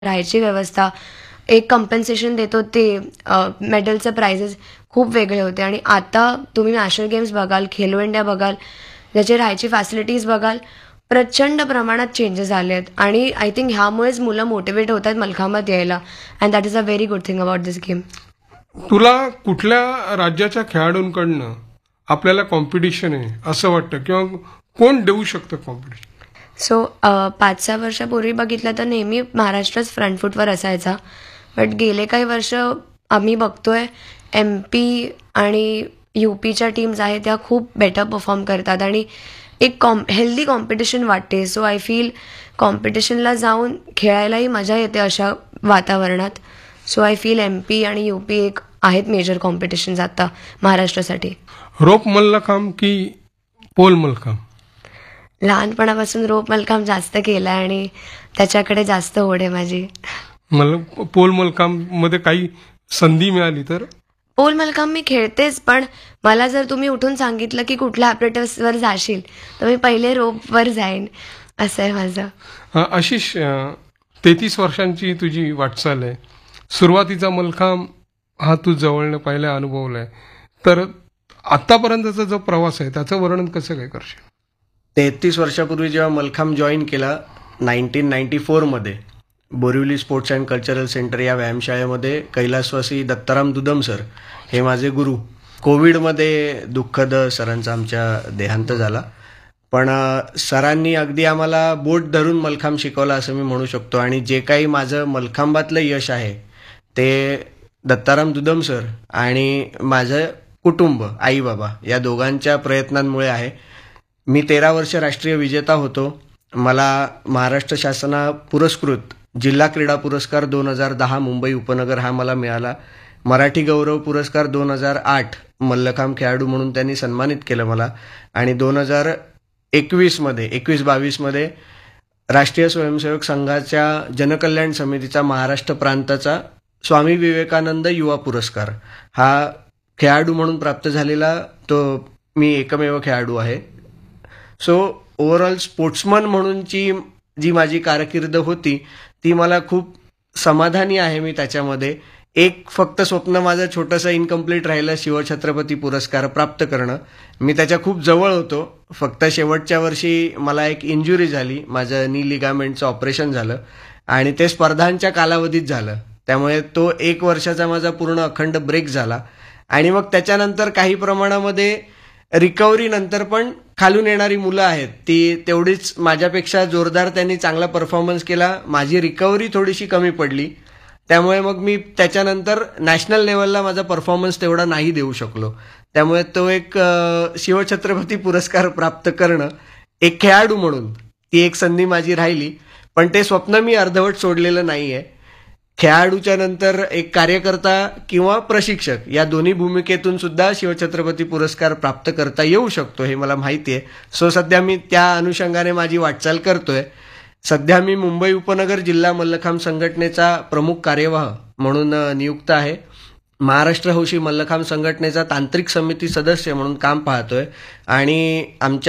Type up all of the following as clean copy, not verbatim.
राहायची व्यवस्था, एक कम्पेन्सेशन देतो ते मेडलचे प्राइजेस खूप वेगळे होते. आणि आता तुम्ही नॅशनल गेम्स बघाल, खेलो इंडिया बघाल, त्याची राहायची फॅसिलिटीज बघाल, प्रचंड प्रमाणात चेंजेस आले आहेत. आणि आय थिंक ह्यामुळेच मुलं मोटिवेट होत आहेत मलखांबात यायला. And that is a very good thing about this game. तुला कुठल्या राज्याच्या खेळाडूंकडनं आपल्याला कॉम्पिटिशन आहे असं वाटतं, किंवा कोण देऊ शकतं कॉम्पिटिशन? सो 5-6 वर्षापूर्वी बघितलं तर नेहमी महाराष्ट्रच फ्रंट फूटवर असायचा. बट गेले काही वर्ष आम्ही बघतोय MP आणि UPच्या टीम्स आहेत त्या खूप बेटर परफॉर्म करतात आणि एक हेल्दी कॉम्पिटिशन वाटते. सो आय फील कॉम्पिटिशनला जाऊन खेळायलाही मजा येते अशा वातावरणात. सो आय फील MP आणि UP एक आहेत मेजर कॉम्पिटिशन्स आता महाराष्ट्रासाठी. रोप मल्लखांब की पोल मल्लखांब? लहानपणापासून रोप मलखांब जास्त केला आणि त्याच्याकडे जास्त ओढ आहे माझी. मला पोल मल्लखांब मध्ये काही संधी मिळाली तर? पोल मलखांब मी खेळतेच, पण मला जर तुम्ही उठून सांगितलं की कुठल्या ॲपरेटर्सवर जाशील तर मी पहिले रोपवर जाईन, असं आहे माझं. आशिष, 33 वर्षांची तुझी वाटचाल आहे. सुरुवातीचा मल्लखांब हा तू जवळनं पाहिला, अनुभवलाय, तर आतापर्यंतचा जो प्रवास आहे त्याचं वर्णन कसं काय करशील? 33 वर्षापूर्वी जेव्हा मलखांब जॉईन केला 1994 मध्ये, Borivali sports and cultural centre या व्यायामशाळेमध्ये कैलासवासी दत्ताराम दुदम सर हे माझे गुरु. कोविडमध्ये दुःखद सरांचा आमच्या देहांत झाला, पण सरांनी अगदी आम्हाला बोट धरून मलखांब शिकवला असं मी म्हणू शकतो. आणि जे काही माझं मलखांबातलं यश आहे ते दत्ताराम दुदम सर आणि माझं कुटुंब, आई बाबा या दोघांच्या प्रयत्नांमुळे आहे. मी 13 वर्ष राष्ट्रीय विजेता होतो. मला महाराष्ट्र शासना पुरस्कृत जिल्हा क्रीडा पुरस्कार 2010 मुंबई उपनगर हा मला मिळाला. मराठी गौरव पुरस्कार 2008 मल्लखांब खेळाडू म्हणून त्यांनी सन्मानित केलं मला. आणि 2021-22 मध्ये राष्ट्रीय स्वयंसेवक संघाच्या जनकल्याण समितीचा महाराष्ट्र प्रांताचा स्वामी विवेकानंद युवा पुरस्कार हा खेळाडू म्हणून प्राप्त झालेला तो मी एकमेव खेळाडू आहे. सो ओव्हरऑल स्पोर्ट्समन म्हणूनची जी माझी कारकीर्द होती ती मला खूप समाधानी आहे मी त्याच्यामध्ये. एक फक्त स्वप्न माझं छोटंसं इनकम्प्लीट राहिलं, शिवछत्रपती पुरस्कार प्राप्त करणं. मी त्याच्या खूप जवळ होतो. फक्त शेवटच्या वर्षी मला एक इंजुरी झाली, माझं नी लिगामेंटचं ऑपरेशन झालं आणि ते स्पर्धांच्या कालावधीत झालं. त्यामुळे तो 1 वर्षाचा माझा पूर्ण अखंड ब्रेक झाला. आणि मग त्याच्यानंतर काही प्रमाणामध्ये रिकव्हरी नंतर पण खालून येणारी मुलं आहेत ती तेवढीच माझ्यापेक्षा जोरदार त्यांनी चांगला परफॉर्मन्स केला. माझी रिकव्हरी थोडीशी कमी पडली, त्यामुळे मग मी त्याच्यानंतर नॅशनल लेवलला माझा परफॉर्मन्स तेवढा नाही देऊ शकलो. त्यामुळे तो एक शिवछत्रपती पुरस्कार प्राप्त करणं एक खेळाडू म्हणून ती एक संधी माझी राहिली. पण ते स्वप्न मी अर्धवट सोडलेलं नाहीये. खेळाडूच्या नंतर एक कार्यकर्ता किंवा प्रशिक्षक या दोन्ही भूमिकेतून सुद्धा शिवछत्रपती पुरस्कार प्राप्त करता येऊ शकतो हे मला माहिती आहे. सो सध्या मी त्या अनुषंगाने माझी वाटचाल करतोय. सध्या मी मुंबई उपनगर जिल्हा मल्लखांब संघटनेचा प्रमुख कार्यवाह म्हणून नियुक्त आहे. महाराष्ट्र हौशी मल्लखांब संघटनेचा तांत्रिक समिती सदस्य म्हणून काम पाहतोय. आणि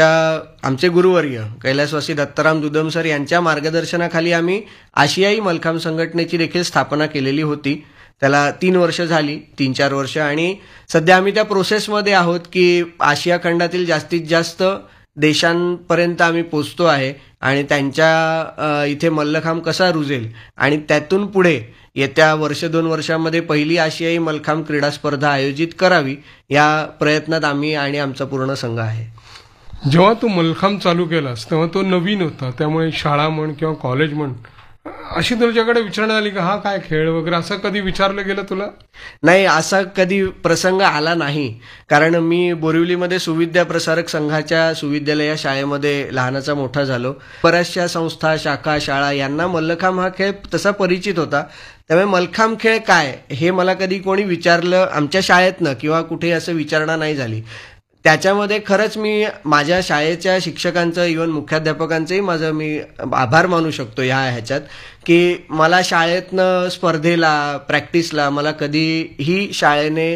आमचे गुरुवर्य कैलासवासी दत्ताराम दुदम सर यांच्या मार्गदर्शनाखाली आम्ही आशियाई मल्लखांब संघटनेची देखील स्थापना केलेली होती. त्याला 3 वर्ष झाली, 3-4 वर्ष. आणि सध्या आम्ही त्या प्रोसेसमध्ये आहोत की आशिया खंडातील जास्तीत जास्त देशांपर्यंत आम्ही पोचतो आहे आणि त्यांच्या इथे मल्लखांब कसा रुजेल आणि त्यातून पुढे येत्या 1-2 वर्षांमध्ये पहिली आशियाई मल्लखांब क्रीडा स्पर्धा आयोजित करावी या प्रयत्नात आम्ही आणि आमचा पूर्ण संघ आहे. जेव्हा तू मल्लखांब चालू केलास तेव्हा तो नवीन होता, त्यामुळे शाळा म्हण किंवा कॉलेज म्हण अशी तुझ्याकडे विचारण्यात आली का हा काय खेळ वगैरे, असं कधी विचारलं गेलं तुला? नाही, असा कधी प्रसंग आला नाही. कारण मी बोरिवलीमध्ये सुविद्या प्रसारक संघाच्या सुविद्यालय या शाळेमध्ये लहानाचा मोठा झालो. बऱ्याचशा संस्था, शाखा, शाळा यांना मल्लखांब हा खेळ तसा परिचित होता. त्यामुळे मल्लखांब खेळ काय हे मला कधी कोणी विचारलं आमच्या शाळेतनं किंवा कुठे असं विचारणा नाही झाली. त्याच्यामध्ये खरंच मी माझ्या शाळेच्या शिक्षकांचं, इव्हन मुख्याध्यापकांचंही मी आभार मानू शकतो ह्याच्यात की मला शाळेतनं स्पर्धेला, प्रॅक्टिसला मला कधीही शाळेने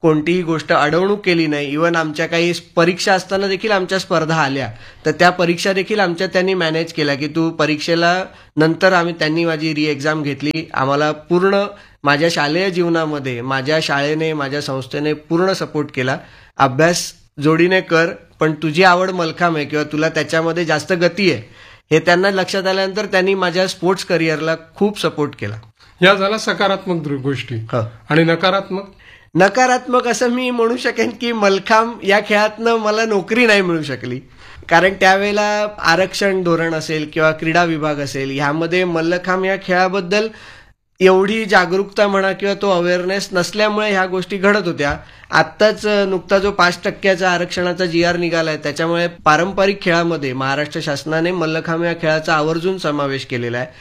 कोणतीही गोष्ट अडवणूक केली नाही. इव्हन आमच्या काही परीक्षा असताना देखील आमच्या स्पर्धा आल्या, तर त्या परीक्षा देखील आमच्या त्यांनी मॅनेज केल्या, की तू परीक्षेला नंतर त्यांनी माझी री एक्झाम घेतली. आम्हाला पूर्ण माझ्या शालेय जीवनामध्ये माझ्या शाळेने, माझ्या संस्थेने पूर्ण सपोर्ट केला. अभ्यास जोडीने कर, पण तुझी आवड मल्लखांब आहे किंवा तुला त्याच्यामध्ये जास्त गती आहे, हे त्यांना लक्षात आल्यानंतर त्यांनी माझ्या स्पोर्ट्स करिअरला खूप सपोर्ट केला. या झाला सकारात्मक गोष्टी. आणि नकारात्मक असं मी म्हणू शकेन की मल्लखांब या खेळातनं मला नोकरी नाही मिळू शकली. कारण त्यावेळेला आरक्षण धोरण असेल किंवा क्रीडा विभाग असेल, ह्यामध्ये मल्लखांब या खेळाबद्दल एवढी जागरूकता म्हणा किंवा तो अवेअरनेस नसल्यामुळे ह्या गोष्टी घडत होत्या. आत्ताच नुकता जो 5% आरक्षणाचा GR निघालाय, त्याच्यामुळे पारंपरिक खेळामध्ये महाराष्ट्र शासनाने मल्लखांब या खेळाचा आवर्जून समावेश केलेला आहे.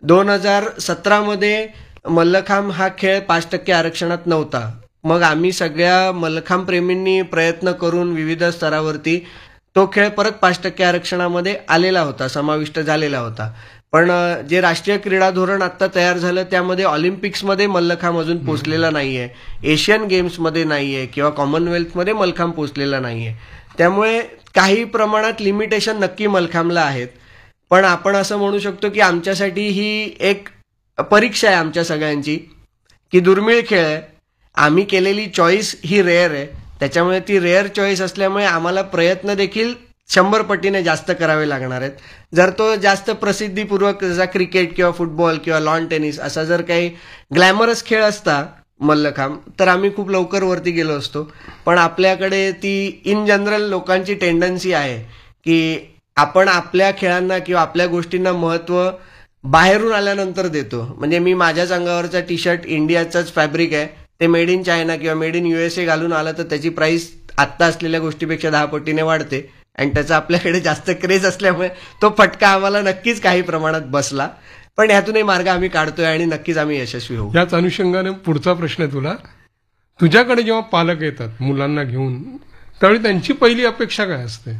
2017 मल्लखांब हा खेळ 5% आरक्षणात नव्हता. मग आम्ही सगळ्या मल्लखांब प्रेमींनी प्रयत्न करून विविध स्तरावरती तो खेळ परत 5% आरक्षणामध्ये आलेला होता, समाविष्ट झालेला होता. पण जे राष्ट्रीय क्रीडा धोरण आता तयार झालं, त्यामध्ये ऑलिम्पिक्समध्ये मल्लखांब अजून पोचलेला नाहीये, एशियन गेम्समध्ये नाहीये किंवा कॉमनवेल्थमध्ये मल्लखांब पोचलेला नाहीये. त्यामुळे काही प्रमाणात लिमिटेशन नक्की मल्लखांबला आहेत. पण आपण असं म्हणू शकतो की आमच्यासाठी ही एक परीक्षा आहे आमच्या सगळ्यांची, की दुर्मिळ खेळ आहे. आम्ही केलेली चॉईस ही रेअर आहे. त्याच्यामुळे ती रेअर चॉईस असल्यामुळे आम्हाला प्रयत्न देखील 100 पटीने जास्त करावे लागणार आहेत. जर तो जास्त प्रसिद्धीपूर्वक जसा क्रिकेट किंवा फुटबॉल किंवा लॉन टेनिस असा जर काही ग्लॅमरस खेळ असता मल्लखांब, तर आम्ही खूप लवकर वरती गेलो असतो. पण आपल्याकडे ती इन जनरल लोकांची टेंडन्सी आहे की आपण आपल्या खेळांना किंवा आपल्या गोष्टींना महत्त्व बाहेरून आल्यानंतर देतो. म्हणजे मी माझ्याच अंगावरचा टी-शर्ट इंडियाचाच फॅब्रिक आहे, ते मेड इन चायना किंवा मेड इन USA घालून आलं तर त्याची प्राइस आत्ता असलेल्या गोष्टीपेक्षा 10 पटीने वाढते. आणि त्याचा आपल्याकडे जास्त क्रेज असल्यामुळे तो फटका आम्हाला नक्कीच काही प्रमाणात बसला. पण ह्यातूनही मार्ग आम्ही काढतोय आणि नक्कीच आम्ही यशस्वी होऊ. याच अनुषंगाने पुढचा प्रश्न आहे तुला. तुझ्याकडे जेव्हा पालक येतात मुलांना घेऊन, त्यावेळी त्यांची पहिली अपेक्षा काय असते?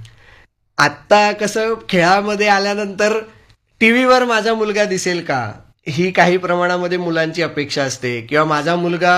आत्ता कसं खेळामध्ये आल्यानंतर टीव्हीवर माझा मुलगा दिसेल का, ही काही प्रमाणामध्ये मुलांची अपेक्षा असते. किंवा माझा मुलगा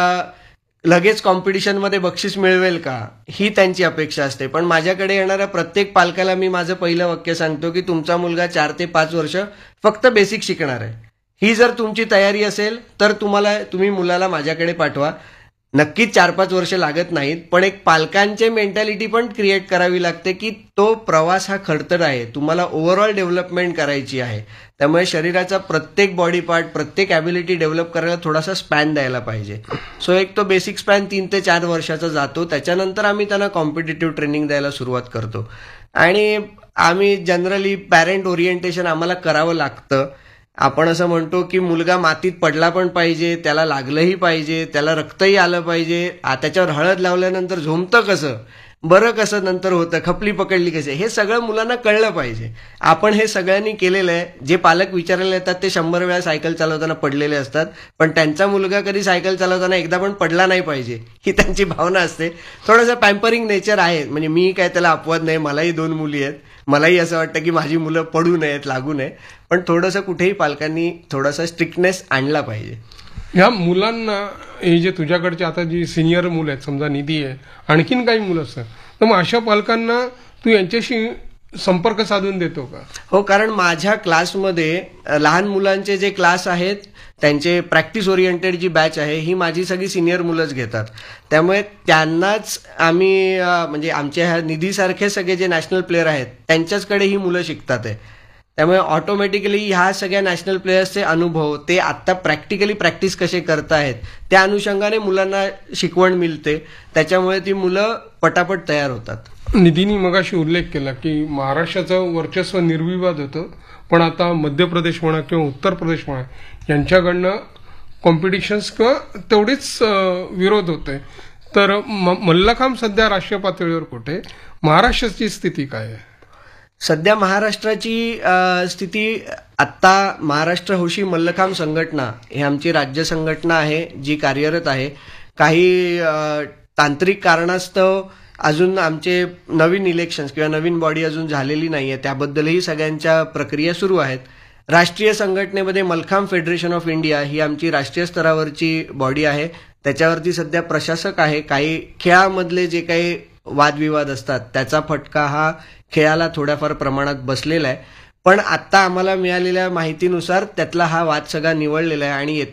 लगेच कॉम्पिटिशनमध्ये बक्षीस मिळवेल का, ही त्यांची अपेक्षा असते. पण माझ्याकडे येणाऱ्या प्रत्येक पालकाला मी माझं पहिलं वाक्य सांगतो की तुमचा मुलगा 4 ते 5 वर्ष फक्त बेसिक शिकणार आहे. ही जर तुमची तयारी असेल तर तुम्ही मुलाला माझ्याकडे पाठवा. नक्कीच 4-5 वर्ष लागत नाहीत, पण एक पालकांचे मेंटॅलिटी पण क्रिएट करावी लागते की तो प्रवास हा खडतर आहे, तुम्हाला ओव्हरऑल डेव्हलपमेंट करायची आहे. त्यामुळे शरीराचा प्रत्येक बॉडी पार्ट, प्रत्येक ॲबिलिटी डेव्हलप करायला थोडासा स्पॅन द्यायला पाहिजे. सो एक तो बेसिक स्पॅन 3 ते 4 वर्षाचा जातो. त्याच्यानंतर आम्ही त्यांना कॉम्पिटिटिव्ह ट्रेनिंग द्यायला सुरुवात करतो. आणि आम्ही जनरली पॅरेंट ओरिएंटेशन आम्हाला करावं लागतं. आपण असं म्हणतो की मुलगा मातीत पडला पण पाहिजे, त्याला लागलंही पाहिजे, त्याला रक्तही आलं पाहिजे, त्याच्यावर हळद लावल्यानंतर झोमतं कसं, बरं कसं नंतर होतं, खपली पकडली कसे, हे सगळं मुलांना कळलं पाहिजे. आपण हे सगळ्यांनी केलेलं आहे. जे पालक विचारायला येतात ते 100 वेळा सायकल चालवताना पडलेले असतात, पण त्यांचा मुलगा कधी सायकल चालवताना एकदा पण पडला नाही पाहिजे, ही त्यांची भावना असते. थोडंसं पॅम्परिंग नेचर आहे. म्हणजे मी काय त्याला अपवाद नाही, मलाही 2 मुली आहेत. मलाही असं वाटतं की माझी मुलं पडू नयेत, लागू नये. पण थोडंसं कुठेही पालकांनी थोडासा स्ट्रिक्टनेस आणला पाहिजे. ह्या मुलांना, हे जे तुझ्याकडचे आता जी सिनियर मुलं आहेत, समजा निधी आहे, आणखीन काही मुलं असतात, तर मग अशा पालकांना तू यांच्याशी संपर्क साधून देतो का? हो, कारण माझ्या क्लासमध्ये लहान मुलांचे जे क्लास आहेत, त्यांचे प्रॅक्टिस ओरिएंटेड जी बॅच आहे, ही माझी सगळी सिनियर मुलंच घेतात. त्यामुळे त्यांनाच आम्ही म्हणजे आमच्या ह्या निधीसारखे सगळे जे नॅशनल प्लेयर आहेत त्यांच्याचकडे ही मुलं शिकतात आहे. त्यामुळे ऑटोमॅटिकली ह्या सगळ्या नॅशनल प्लेयर्सचे अनुभव, ते आत्ता प्रॅक्टिकली प्रॅक्टिस कसे करतायत, त्या अनुषंगाने मुलांना शिकवण मिळते. त्याच्यामुळे ती मुलं पटापट तयार होतात. निधीने मगाशी उल्लेख केला की महाराष्ट्राचं वर्चस्व निर्विवाद होतं, पण आता मध्य प्रदेश म्हणा किंवा उत्तर प्रदेश म्हणा यांच्याकडनं कॉम्पिटिशन्स किंवा तेवढीच विरोध होते. तर मल्लखांब सध्या राष्ट्रीय पातळीवर कुठे, महाराष्ट्राची स्थिती काय आहे? सध्या महाराष्ट्राची स्थिती, आत्ता महाराष्ट्र हौशी मल्लखांब संघटना ही आमची राज्य संघटना आहे जी कार्यरत आहे. काही तांत्रिक कारणास्तव अजून आमचे नवीन इलेक्शन्स किंवा नवीन बॉडी अजून झालेली नाही आहे, त्याबद्दलही सगळ्यांच्या प्रक्रिया सुरू आहेत. राष्ट्रीय संघटनेमध्ये मल्लखांब फेडरेशन ऑफ इंडिया ही आमची राष्ट्रीय स्तरावरची बॉडी आहे. त्याच्यावरती सध्या प्रशासक आहे. काही खेळामधले जे काही वादविवाद असतात त्याचा फटका हा खेळाला थोड्याफार प्रमाणात बसलेला आहे. पण आता आम्हाला मिळालेल्या माहितीनुसार त्यातला हा वाद सगळा निवळलेला आहे आणि